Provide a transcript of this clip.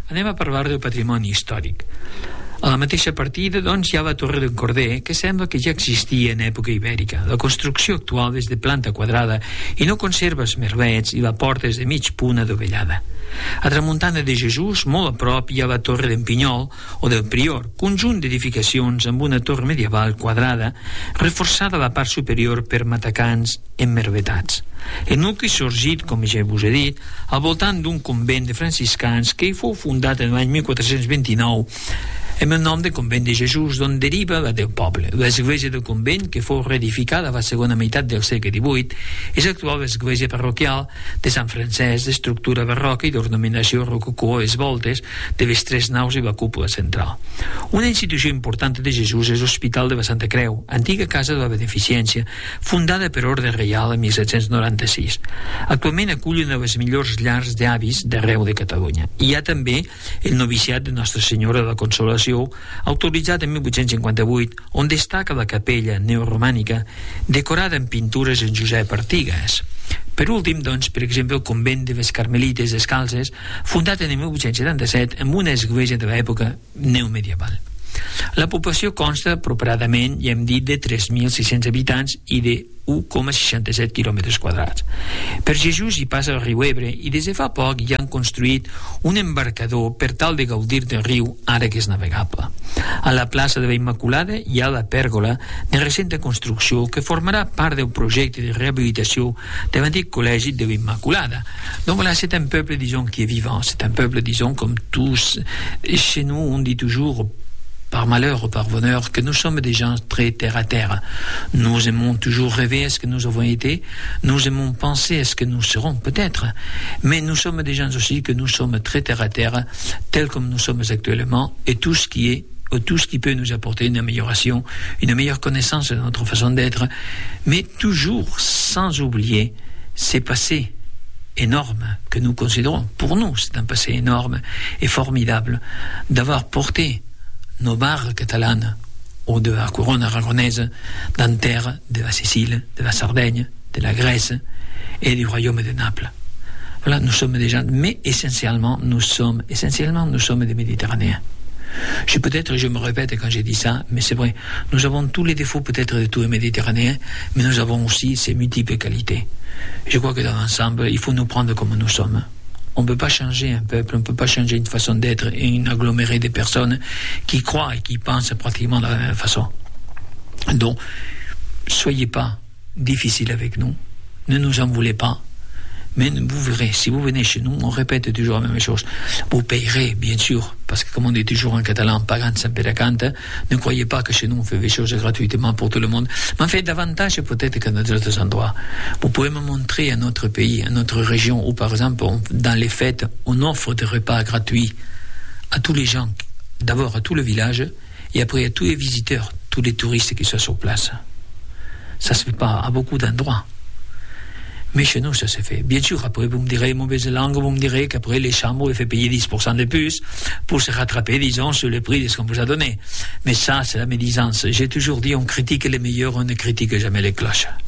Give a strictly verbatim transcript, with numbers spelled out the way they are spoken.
anem a parlar del patrimoni històric. A la mateixa partida, doncs, hi ha la Torre d'en Corder, que sembla que ja existia en època ibèrica. La construcció actual és de planta quadrada i no conserva els merlets i la porta és de mig punt adovellada. A tramuntana de Jesús, molt a prop, hi ha la Torre d'en Pinyol o del Prior, conjunt d'edificacions amb una torre medieval quadrada, reforçada a la part superior per matacans emmervetats. El nucli sorgit, com ja vos he dit, al voltant d'un convent de franciscans que hi fou fundat en l'any mil quatre-cents vint-i-nou amb el nom de Convent de Jesús, d'on deriva la del poble. L'església del convent, que fou reedificada a la segona meitat del segle divuit, és actual l'església parroquial de Sant Francesc, d'estructura barroca i d'ornamentació rococó a les voltes de les tres naus i la cúpula central. Una institució important de Jesús és l'Hospital de la Santa Creu, antiga casa de la Beneficència, fundada per ordre reial en mil set-cents noranta-sis. Actualment acull una de les millors llars d'avis d'arreu de Catalunya. Hi ha també el noviciat de Nostra Senyora de la Consolació, autoritzat en mil vuit-cents cinquanta-vuit, on destaca la capella neoromànica decorada amb pintures en Josep Artigas. Per últim, doncs, per exemple, el convent de les Carmelites Descalces, fundat en mil vuit-cents setanta-set amb una església de l'època neomedieval. La població consta apropiadament, ja hem dit, de tres mil sis-cents habitants i de u coma seixanta-set quilòmetres quadrats. Per Jesús hi passa el riu Ebre i des de fa poc hi han construït un embarcador per tal de gaudir del riu ara que és navegable. A la plaça de la Immaculada hi ha la pèrgola de recent construcció que formarà part del projecte de rehabilitació de l'antic col·legi de l'Immaculada. Donc voilà, c'est un peuple, disons, qui est vivant. C'est un peuple, disons, comme tous. Et chez nous, on dit toujours, par malheur ou par bonheur, que nous sommes des gens très terre à terre. Nous aimons toujours rêver à ce que nous avons été, nous aimons penser à ce que nous serons peut-être, mais nous sommes des gens aussi que nous sommes très terre à terre, tels comme nous sommes actuellement, et tout ce qui est tout ce qui peut nous apporter une amélioration, une meilleure connaissance de notre façon d'être, mais toujours sans oublier ces passés énormes que nous considérons. Pour nous, c'est un passé énorme et formidable d'avoir porté nos barres catalanes ou de la couronne aragonaise dans terre de la Sicile, de la Sardaigne, de la Grèce et du royaume de Naples. Voilà, nous sommes des gens, mais essentiellement, nous sommes, essentiellement, nous sommes des Méditerranéens. Je, peut-être, je me répète quand j'ai dit ça, mais c'est vrai, nous avons tous les défauts peut-être de tous les Méditerranéens, mais nous avons aussi ces multiples qualités. Je crois que dans l'ensemble, il faut nous prendre comme nous sommes. On ne peut pas changer un peuple, on ne peut pas changer une façon d'être et une agglomérée de personnes qui croient et qui pensent pratiquement de la même façon. Donc, soyez pas difficiles avec nous, ne nous en voulez pas, mais vous verrez, si vous venez chez nous, on répète toujours la même chose. Vous payerez, bien sûr, parce que comme on dit toujours en catalan, pagant sempre pagant, ne croyez pas que chez nous on fait des choses gratuitement pour tout le monde, mais en fait davantage peut-être que dans d'autres endroits. Vous pouvez me montrer à notre pays, à notre région, où par exemple, on, dans les fêtes, on offre des repas gratuits à tous les gens, d'abord à tout le village, et après à tous les visiteurs, tous les touristes qui sont sur place. Ça se fait pas à beaucoup d'endroits. Mais chez nous, ça se fait. Bien sûr, après, vous me direz, mauvaise langue, vous me direz qu'après, les chambres, il fait payer dix pour cent de plus pour se rattraper, disons, sur le prix de ce qu'on vous a donné. Mais ça, c'est la médisance. J'ai toujours dit, on critique les meilleurs, on ne critique jamais les cloches.